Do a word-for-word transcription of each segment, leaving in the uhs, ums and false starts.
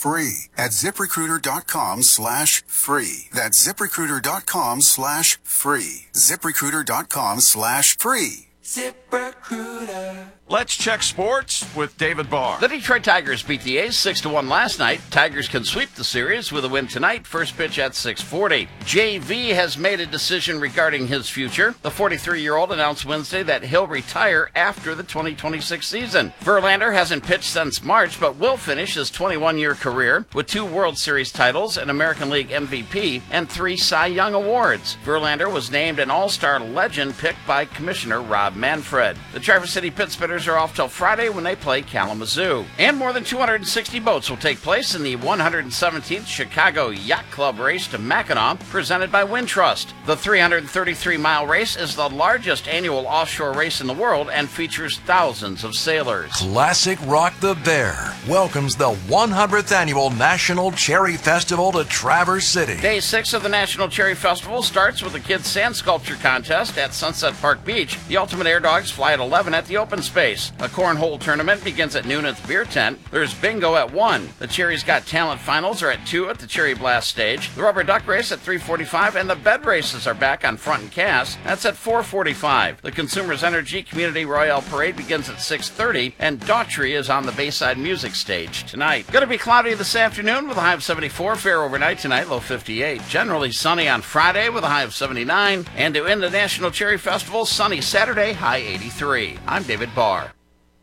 free at ZipRecruiter.com slash free. That's ZipRecruiter.com slash free. ZipRecruiter.com slash free. ZipRecruiter. Let's check sports with David Barr. The Detroit Tigers beat the A's six to one last night. Tigers can sweep the series with a win tonight. First pitch at six forty. J V has made a decision regarding his future. The forty-three-year-old announced Wednesday that he'll retire after the twenty twenty-six season. Verlander hasn't pitched since March, but will finish his twenty-one-year career with two World Series titles, an American League M V P, and three Cy Young awards. Verlander was named an All-Star legend picked by Commissioner Rob Manfred. The Traverse City Pittsburghers are off till Friday when they play Kalamazoo. And more than two hundred sixty boats will take place in the one hundred seventeenth Chicago Yacht Club Race to Mackinac, presented by Wintrust. The three hundred thirty-three mile race is the largest annual offshore race in the world and features thousands of sailors. Classic Rock the Bear welcomes the one hundredth Annual National Cherry Festival to Traverse City. Day six of the National Cherry Festival starts with a kids' sand sculpture contest at Sunset Park Beach. The Ultimate Air Dogs fly at eleven at the open space. A cornhole tournament begins at noon at the beer tent. There's bingo at one. The Cherry's Got Talent finals are at two at the Cherry Blast stage. The Rubber Duck Race at three forty-five, and the bed races are back on Front and Cass. That's at four forty-five. The Consumers Energy Community Royale Parade begins at six thirty, and Daughtry is on the Bayside Music Stage tonight. Going to be cloudy this afternoon with a high of seventy-four. Fair overnight tonight, low fifty-eight. Generally sunny on Friday with a high of seventy-nine. And to end the National Cherry Festival, sunny Saturday, high eighty-three. I'm David Barr.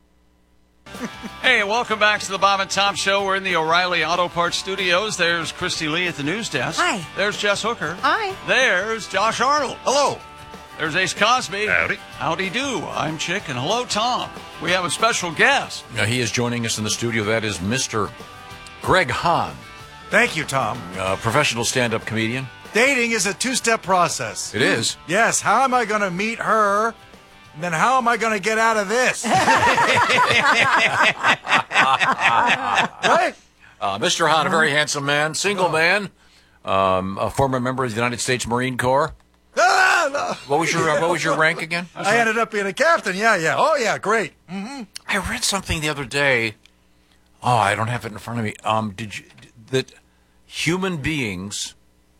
Hey, welcome back to the Bob and Tom Show. We're in the O'Reilly Auto Parts Studios. There's Christy Lee at the news desk. Hi. There's Jess Hooker. Hi. There's Josh Arnold. Hello. There's Ace Cosby. Howdy. Howdy do. I'm Chick, and hello, Tom. We have a special guest. Now, he is joining us in the studio. That is Mister Greg Hahn, Thank you, Tom. a professional stand-up comedian. Dating is a two-step process. It is. Yes, how am I going to meet her? And then how am I going to get out of this? Right? Uh, Mister Hahn, a very handsome man, single man, um, a former member of the United States Marine Corps. Ah, no. What was your uh, What was your rank again? I ended up being a captain. Yeah, yeah. Oh, yeah, great. Mm-hmm. I read something the other day. Oh, I don't have it in front of me. Um, did you that human beings,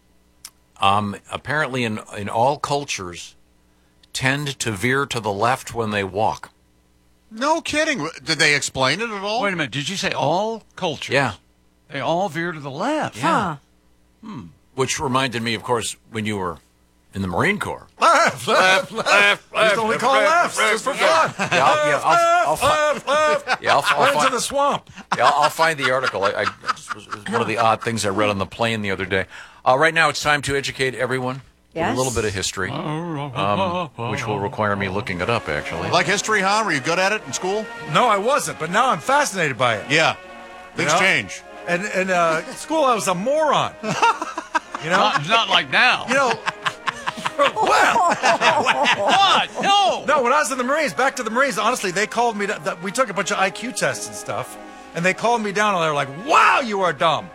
um, apparently in in all cultures, tend to veer to the left when they walk? No kidding. Did they explain it at all? Wait a minute. Did you say all cultures? Yeah. They all veer to the left. Yeah. Huh. Which reminded me, of course, when you were in the Marine Corps. Left, left, left. That's what we call lefts, just for fun. Yeah, I'll, yeah, I'll, I'll, fi- Left, left. yeah, I'll, I'll, Right into find, the swamp. yeah, I'll, I'll find the article. I, I just was, it was one of the odd things I read on the plane the other day. Uh, right now, it's time to educate everyone Yes. with a little bit of history, um, which will require me looking it up, actually. Like history, huh? Were you good at it in school? No, I wasn't, but now I'm fascinated by it. Yeah. Things know? change. And in uh, school, I was a moron. You know? Not, not like now. You know, well, What? No. no, when I was in the Marines, back to the Marines, honestly, they called me, to, we took a bunch of I Q tests and stuff, and they called me down and they were like, wow, you are dumb.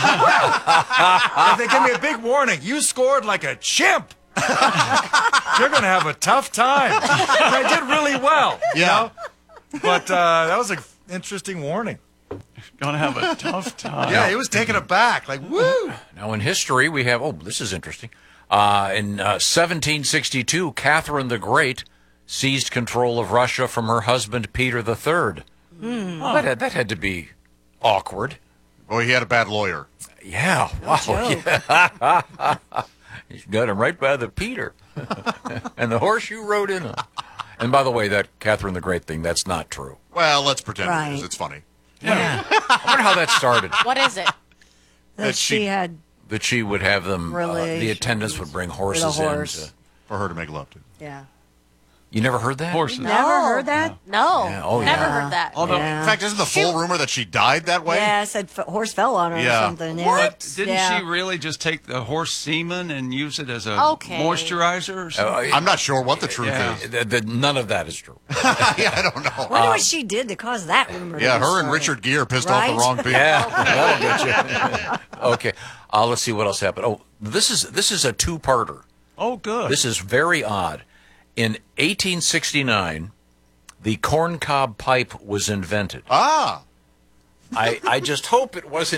And they gave me a big warning. You scored like a chimp. You're going to have a tough time. And I did really well. You Yeah. know? But uh, that was an interesting warning. Gonna have a tough time. Yeah, he was taken aback. Like, woo. Now, in history, we have, oh, this is interesting. Uh, in uh, seventeen sixty-two, Catherine the Great seized control of Russia from her husband, Peter the Third. Mm. Well, that, had, that had to be awkward. Boy, he had a bad lawyer. Yeah, wow. joke. Yeah. You got him right by the Peter. And the horse you rode in on. And by the way, that Catherine the Great thing, that's not true. Well, let's pretend it Right. is. It's funny. Yeah. I wonder how that started. What is it? That That she she- had That she would have them, uh, the Relations attendants would bring with a horses in. horse. To, For her to make love to. yeah. you never heard that? Horses. Never heard that? No. Yeah, oh, Never yeah. heard that. Although, Yeah. In fact, isn't the full rumor that she died that way? Yeah, I said f- horse fell on her Yeah. or something. Yeah. What? Didn't yeah. she really just take the horse semen and use it as a Okay. moisturizer or something? Uh, I'm not sure what the truth Yeah. is. th- th- none of that is true. Yeah, I don't know. I wonder what she did to cause that rumor. to Yeah, be her and started. Richard Gere pissed Right? off the wrong people. Yeah, that'll get you. Okay, uh, let's see what else happened. Oh, this is this is a two-parter. Oh, good. This is very odd. In eighteen sixty-nine, the corncob pipe was invented. Ah. I, I just hope it wasn't